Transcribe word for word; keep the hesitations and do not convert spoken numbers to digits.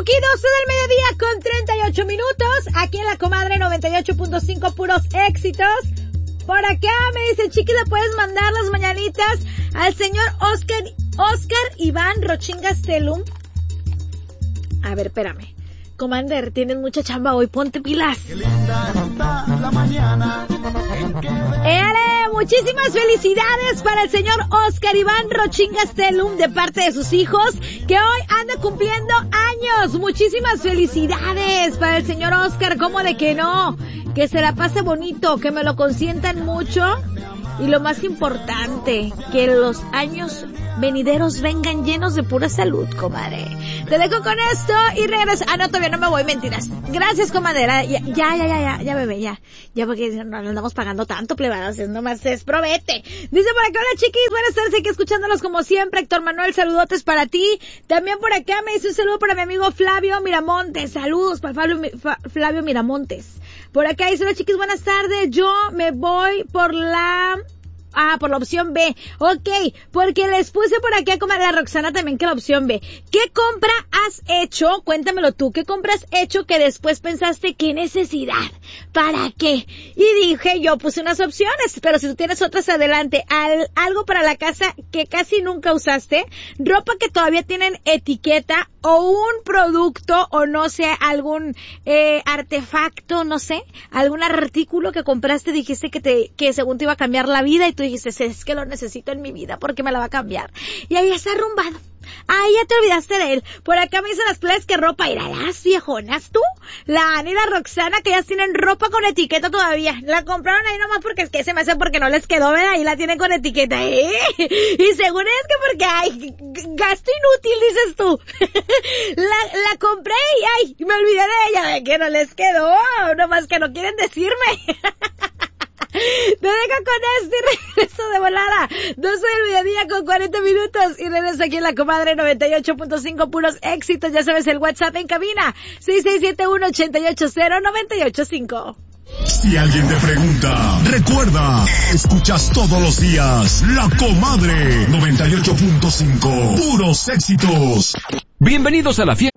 Chucky, doce del mediodía con treinta y ocho minutos. Aquí en La Comadre noventa y ocho punto cinco, puros éxitos. Por acá me dice, Chiqui, ¿le puedes mandar las mañanitas al señor Oscar, Oscar Iván Rochingas Telum? A ver, espérame. Commander, tienes mucha chamba hoy, ponte pilas. Qué linda está la mañana. ¡Éale! Muchísimas felicidades para el señor Oscar Iván Rochingas Telum de parte de sus hijos, que hoy anda cumpliendo años. Muchísimas felicidades para el señor Oscar, ¿cómo de que no? Que se la pase bonito, que me lo consientan mucho. Y lo más importante, que los años venideros vengan llenos de pura salud, comadre. Te dejo con esto y regreso. Ah, no, todavía no me voy, mentiras. Gracias, comadera. Ya, ya, ya, ya, ya, ya, bebé, ya. Ya, porque no le andamos pagando tanto, plebadas, nomás es probete. Dice por acá, hola, chiquis, buenas tardes, aquí escuchándolos como siempre. Héctor Manuel, saludotes para ti. También por acá me dice un saludo para mi amigo Flavio Miramontes. Saludos para Flavio, Flavio Miramontes. Por acá dice, hola, chiquis, buenas tardes. Yo me voy por la... Ah, por la opción B. Ok, porque les puse por aquí a comer a la Roxana también que la opción B. ¿Qué compra has hecho? Cuéntamelo tú. ¿Qué compra has hecho que después pensaste qué necesidad? ¿Para qué? Y dije, yo puse unas opciones, pero si tú tienes otras adelante. Al, algo para la casa que casi nunca usaste. Ropa que todavía tienen etiqueta o un producto o no sé, algún eh, artefacto, no sé, algún artículo que compraste, dijiste que te que según te iba a cambiar la vida y tú dijiste, es que lo necesito en mi vida porque me la va a cambiar. Y ahí está arrumbado. Ay, ya te olvidaste de él. Por acá me dicen las plebes que ropa irás, viejonas, tú. La Ana y la Roxana, que ellas tienen ropa con etiqueta todavía. La compraron ahí nomás porque es que se me hace porque no les quedó, ¿verdad? Ahí la tienen con etiqueta, ¿eh? Y según es que porque, ay, gasto inútil, dices tú. la, la compré y, ay, me olvidé de ella, de que no les quedó. Nomás que no quieren decirme. Te dejo con este y regreso de volada. doce del mediodía con cuarenta minutos y regreso aquí en La Comadre noventa y ocho punto cinco, puros éxitos. Ya sabes, el WhatsApp en cabina seis seis siete uno, ocho ocho cero, nueve ocho cinco. Si alguien te pregunta, recuerda, escuchas todos los días La Comadre noventa y ocho punto cinco, puros éxitos. Bienvenidos a la fiesta.